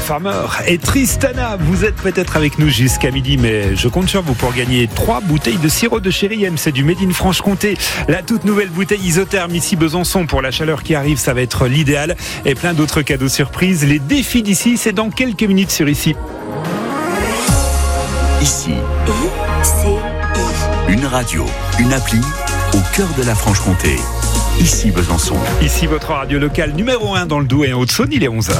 Farmer et Tristana. Vous êtes peut-être avec nous jusqu'à midi, mais je compte sur vous pour gagner 3 bouteilles de sirop de Chéri M. C'est du Made in Franche-Comté. La toute nouvelle bouteille isotherme ici Besançon. Pour la chaleur qui arrive, ça va être l'idéal. Et plein d'autres cadeaux surprises. Les défis d'ici, c'est dans quelques minutes sur Ici. Ici. Une radio, une appli au cœur de la Franche-Comté. Ici Besançon. Ici votre radio locale numéro 1 dans le Doubs et en Haute-Saône, il est 11h.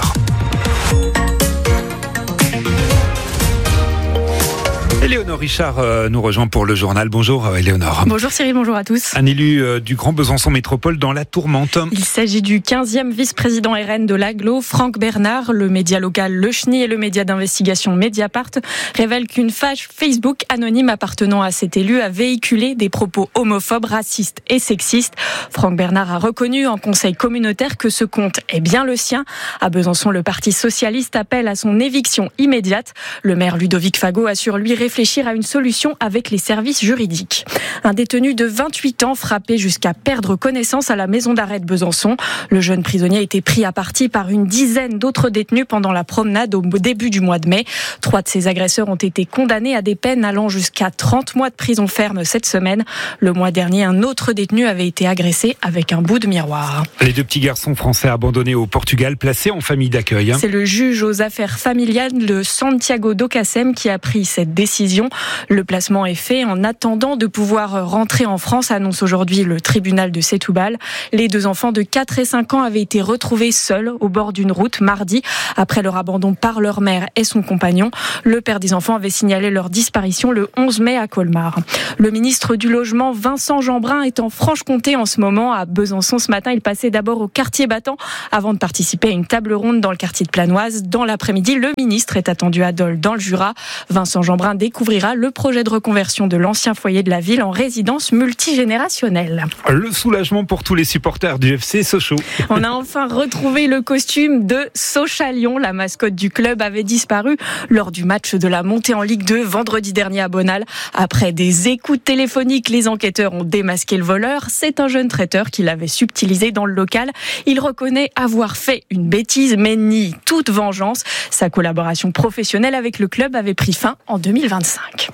Éléonore Richard nous rejoint pour le journal. Bonjour Éléonore. Bonjour Cyril, bonjour à tous. Un élu du Grand Besançon Métropole dans la tourmente. Il s'agit du 15e vice-président RN de l'Agglo, Franck Bernard. Le média local Le Chenil et le média d'investigation Mediapart révèlent qu'une page Facebook anonyme appartenant à cet élu a véhiculé des propos homophobes, racistes et sexistes. Franck Bernard a reconnu en conseil communautaire que ce compte est bien le sien. À Besançon, le Parti socialiste appelle à son éviction immédiate. Le maire Ludovic Fagot assure lui réfléchir à une solution avec les services juridiques. Un détenu de 28 ans frappé jusqu'à perdre connaissance à la maison d'arrêt de Besançon. Le jeune prisonnier a été pris à partie par une dizaine d'autres détenus pendant la promenade au début du mois de mai. 3 de ces agresseurs ont été condamnés à des peines allant jusqu'à 30 mois de prison ferme cette semaine. Le mois dernier, un autre détenu avait été agressé avec un bout de miroir. Les 2 petits garçons français abandonnés au Portugal, placés en famille d'accueil. C'est le juge aux affaires familiales de Santiago do Cacém qui a pris cette décision. Le placement est fait en attendant de pouvoir rentrer en France, annonce aujourd'hui le tribunal de Setúbal. Les 2 enfants de 4 et 5 ans avaient été retrouvés seuls au bord d'une route mardi après leur abandon par leur mère et son compagnon. Le père des enfants avait signalé leur disparition le 11 mai à Colmar. Le ministre du Logement, Vincent Jeanbrun, est en Franche-Comté en ce moment. À Besançon ce matin, il passait d'abord au quartier battant avant de participer à une table ronde dans le quartier de Planoise. Dans l'après-midi, le ministre est attendu à Dole dans le Jura. Vincent Jeanbrun découvrira le projet de reconversion de l'ancien foyer de la ville en résidence multigénérationnelle. Le soulagement pour tous les supporters du FC Sochaux. On a enfin retrouvé le costume de Sochalion. La mascotte du club avait disparu lors du match de la montée en Ligue 2 vendredi dernier à Bonal. Après des écoutes téléphoniques, les enquêteurs ont démasqué le voleur. C'est un jeune traiteur qui l'avait subtilisé dans le local. Il reconnaît avoir fait une bêtise mais nie toute vengeance. Sa collaboration professionnelle avec le club avait pris fin en 2025.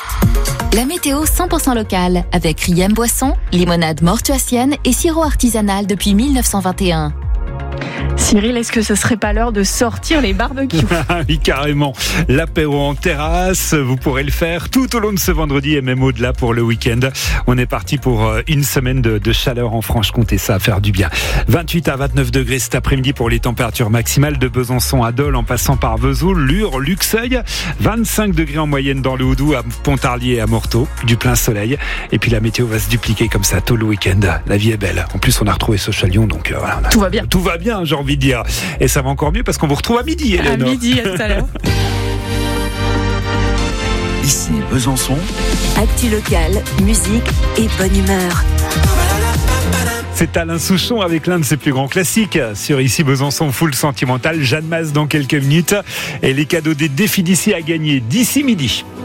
La météo 100% locale avec Riem Boisson, limonade mortuacienne et sirop artisanal depuis 1921. Cyril, est-ce que ce serait pas l'heure de sortir les barbecues ? Oui, carrément. L'apéro en terrasse, vous pourrez le faire tout au long de ce vendredi et même au-delà pour le week-end. On est parti pour une semaine de chaleur en Franche-Comté, ça va faire du bien. 28 à 29 degrés cet après-midi pour les températures maximales de Besançon à Dole en passant par Vesoul, Lure, Luxeuil. 25 degrés en moyenne dans le Haut-Doubs, à Pontarlier et à Morteau. Du plein soleil. Et puis la météo va se dupliquer comme ça tout le week-end. La vie est belle. En plus, on a retrouvé Sochalion, donc voilà. Tout va bien. Tout va bien, j'ai envie de dire. Et ça va encore mieux parce qu'on vous retrouve à midi, Éléonore. À midi, à tout à l'heure. Ici Besançon. Actu locale, musique et bonne humeur. C'est Alain Souchon avec l'un de ses plus grands classiques sur Ici Besançon Full Sentimental. Jeanne Masse dans quelques minutes. Et les cadeaux des défis d'ici à gagner d'ici midi.